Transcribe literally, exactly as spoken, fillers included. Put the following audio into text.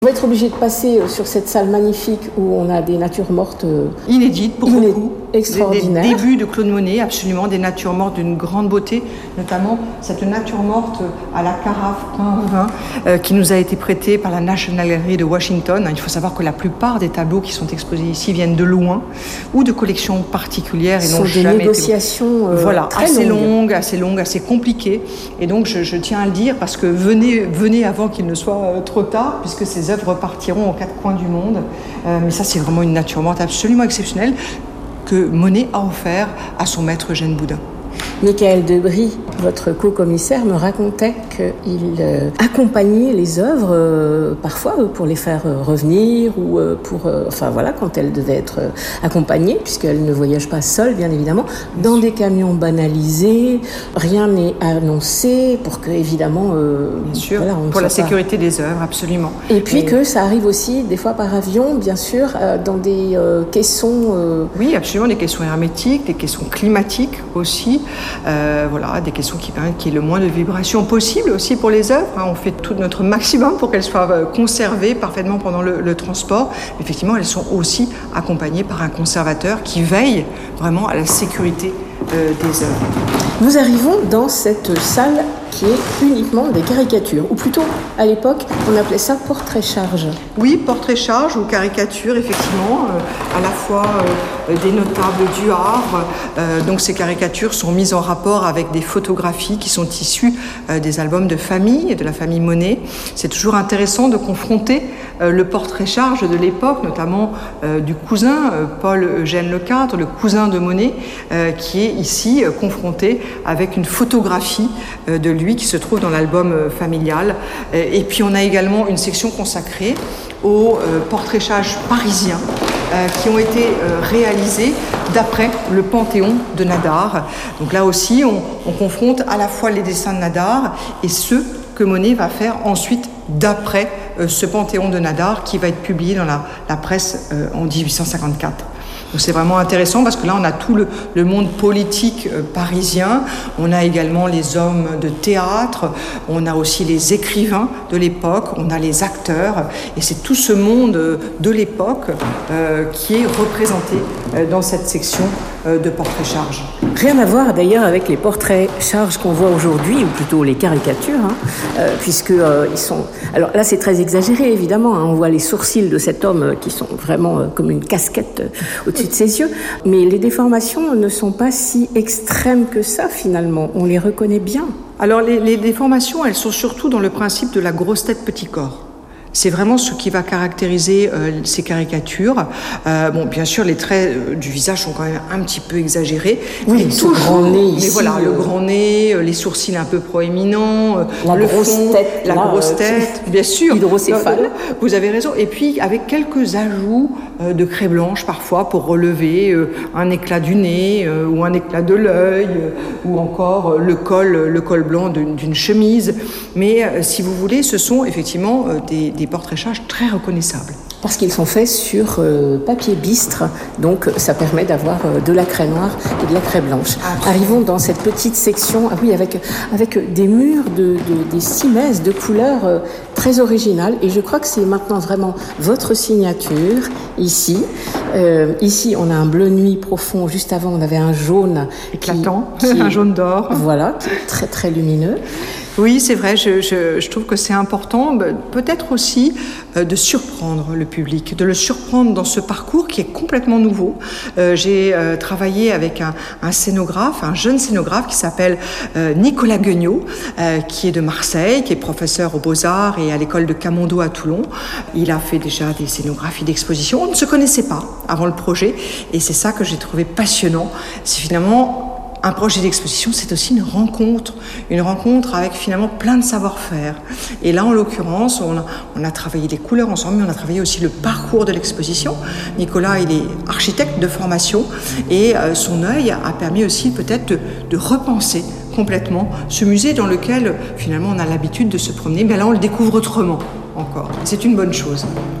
On va être obligé de passer sur cette salle magnifique où on a des natures mortes inédites pour iné- beaucoup. extraordinaires. Des, des débuts de Claude Monet, absolument, des natures mortes d'une grande beauté, notamment cette nature morte à la carafe pain vin euh, qui nous a été prêtée par la National Gallery de Washington. Il faut savoir que la plupart des tableaux qui sont exposés ici viennent de loin ou de collections particulières et Ce n'ont sont des jamais négociations été... euh, voilà, très assez longues. longues, assez longues, assez compliquées. Et donc je, je tiens à le dire parce que venez, venez avant qu'il ne soit euh, trop tard, puisque ces œuvres partiront aux quatre coins du monde. Euh, mais ça, c'est vraiment une nature morte absolument exceptionnelle que Monet a offert à son maître Eugène Boudin. Michael Debris, votre co-commissaire, me racontait qu'il euh, accompagnait les œuvres euh, parfois euh, pour les faire euh, revenir ou euh, pour, euh, enfin voilà, quand elles devaient être euh, accompagnées, puisqu'elles ne voyagent pas seules, bien évidemment, dans des camions banalisés. Rien n'est annoncé pour que, évidemment, euh, bien sûr, voilà, on pour la pas... sécurité des œuvres, absolument. Et puis Et... que ça arrive aussi des fois par avion, bien sûr, euh, dans des euh, caissons. Euh... Oui, absolument, des caissons hermétiques, des caissons climatiques aussi. Euh, voilà, des caissons qui permettent qu'il y ait le moins de vibrations possible aussi pour les œuvres. On fait tout notre maximum pour qu'elles soient conservées parfaitement pendant le, le transport. Effectivement, elles sont aussi accompagnées par un conservateur qui veille vraiment à la sécurité euh, des œuvres. Nous arrivons dans cette salle qui est uniquement des caricatures, ou plutôt, à l'époque, on appelait ça portrait-charge. Oui, portrait-charge ou caricature, effectivement, euh, à la fois euh, des notables du Havre. Euh, donc ces caricatures sont mises en rapport avec des photographies qui sont issues euh, des albums de famille, de la famille Monet. C'est toujours intéressant de confronter euh, le portrait-charge de l'époque, notamment euh, du cousin, euh, Paul-Eugène Lecadre, le cousin de Monet, euh, qui est ici euh, confronté avec une photographie euh, de lui qui se trouve dans l'album euh, familial. Et puis on a également une section consacrée aux euh, portrait-charges parisiens euh, qui ont été euh, réalisés d'après le Panthéon de Nadar. Donc là aussi, on, on confronte à la fois les dessins de Nadar et ceux que Monet va faire ensuite d'après euh, ce Panthéon de Nadar qui va être publié dans la, la presse euh, en dix-huit cent cinquante-quatre. Donc c'est vraiment intéressant parce que là on a tout le, le monde politique euh, parisien, on a également les hommes de théâtre, on a aussi les écrivains de l'époque, on a les acteurs, et c'est tout ce monde euh, de l'époque euh, qui est représenté euh, dans cette section euh, de portrait-charge. Rien à voir d'ailleurs avec les portraits-charges qu'on voit aujourd'hui, ou plutôt les caricatures, hein, euh, puisque euh, ils sont... Alors là c'est très exagéré évidemment, hein, on voit les sourcils de cet homme euh, qui sont vraiment euh, comme une casquette euh, au-dessus de ses yeux, mais les déformations ne sont pas si extrêmes que ça finalement, on les reconnaît bien. Alors les, les déformations, elles sont surtout dans le principe de la grosse tête petit corps. C'est vraiment ce qui va caractériser euh, ces caricatures. Euh, bon, bien sûr, les traits euh, du visage sont quand même un petit peu exagérés. Oui, mais toujours, grand nez ici. Mais voilà, euh... le grand nez, euh, les sourcils un peu proéminents, euh, la le grosse fond, tête, la là, grosse euh, tête, bien sûr. Hydrocéphale. Vous avez raison. Et puis avec quelques ajouts euh, de craie blanche parfois pour relever euh, un éclat du nez euh, ou un éclat de l'œil euh, ou encore euh, le col, le col blanc d'une, d'une chemise. Mais euh, si vous voulez, ce sont effectivement euh, des des portraits-charges très reconnaissables. Parce qu'ils sont faits sur euh, papier bistre, donc ça permet d'avoir euh, de la craie noire et de la craie blanche. Absolument. Arrivons dans cette petite section, ah oui, avec, avec des murs, de, de, des cimaises de couleurs euh, très originales, et je crois que c'est maintenant vraiment votre signature, ici. Euh, ici, on a un bleu nuit profond, juste avant on avait un jaune éclatant, qui, qui, un jaune d'or. Voilà, qui est très très lumineux. Oui, c'est vrai, je, je, je trouve que c'est important, peut-être aussi euh, de surprendre le public, de le surprendre dans ce parcours qui est complètement nouveau. Euh, j'ai euh, travaillé avec un, un scénographe, un jeune scénographe qui s'appelle euh, Nicolas Guignot, euh, qui est de Marseille, qui est professeur aux Beaux-Arts et à l'école de Camondo à Toulon. Il a fait déjà des scénographies d'exposition. On ne se connaissait pas avant le projet, et c'est ça que j'ai trouvé passionnant. C'est finalement... Un projet d'exposition, c'est aussi une rencontre, une rencontre avec finalement plein de savoir-faire. Et là, en l'occurrence, on a, on a travaillé les couleurs ensemble, mais on a travaillé aussi le parcours de l'exposition. Nicolas, il est architecte de formation, et euh, son œil a permis aussi peut-être de, de repenser complètement ce musée dans lequel finalement on a l'habitude de se promener, mais là on le découvre autrement encore. C'est une bonne chose.